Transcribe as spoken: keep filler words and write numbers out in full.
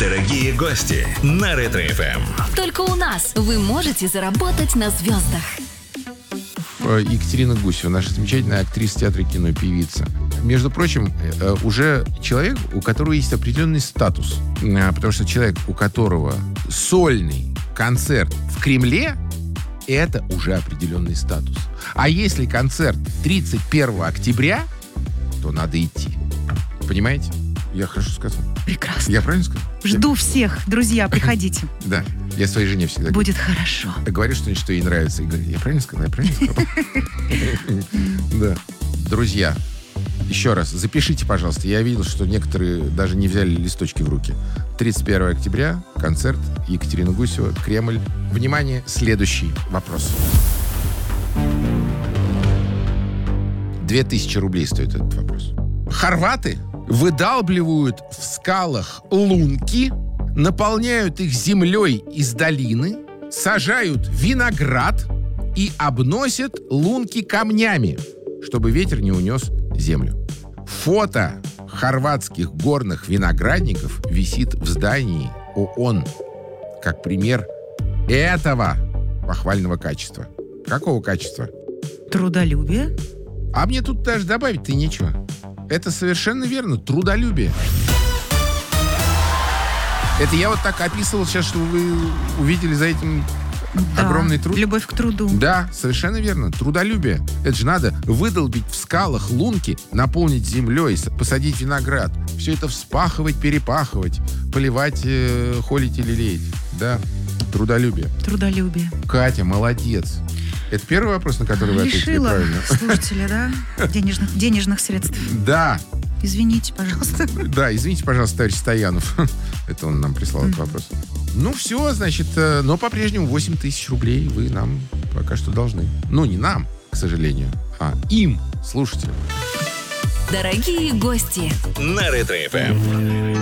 Дорогие гости на Ретро-эф эм. Только у нас вы можете заработать на звездах. Екатерина Гусева, наша замечательная актриса театра и кино, певица. Между прочим, уже человек, у которого есть определенный статус. Потому что человек, у которого сольный концерт в Кремле, это уже определенный статус. А если концерт тридцать первого октября, то надо идти. Понимаете? Я хорошо сказал. Прекрасно. Я правильно сказал? Жду всех, друзья, приходите. Да. Я своей жене всегда говорю. Будет хорошо. Я говорю что-нибудь, что ей нравится. И говорю, я правильно сказал? Я правильно сказал? Да. Друзья, еще раз, запишите, пожалуйста. Я видел, что некоторые даже не взяли листочки в руки. тридцать первого октября, концерт Екатерина Гусева, Кремль. Внимание, следующий вопрос. Две тысячи рублей стоит этот вопрос. Хорваты выдалбливают в скалах лунки, наполняют их землей из долины, сажают виноград и обносят лунки камнями, чтобы ветер не унес землю. Фото хорватских горных виноградников висит в здании ООН как пример этого похвального качества. Какого качества? Трудолюбие. А мне тут даже добавить-то нечего. Это совершенно верно. Трудолюбие. Это я вот так описывал сейчас, что вы увидели за этим Да, огромный труд. любовь к труду. Да, совершенно верно. Трудолюбие. Это же надо выдолбить в скалах лунки, наполнить землей, посадить виноград. Все это вспахивать, перепахивать, поливать, э, холить или леять. Да, трудолюбие. Трудолюбие. Катя, молодец. Это первый вопрос, на который вы ответили Лишила правильно. слушателя, да? Денежных, денежных средств. Да, Извините, пожалуйста. да, извините, пожалуйста, товарищ Стоянов. Это он нам прислал этот вопрос. Ну, все, значит, э, но по-прежнему восемь тысяч рублей вы нам пока что должны. Ну, не нам, к сожалению, а им, слушателям. Дорогие гости. На Ретро-эф эм.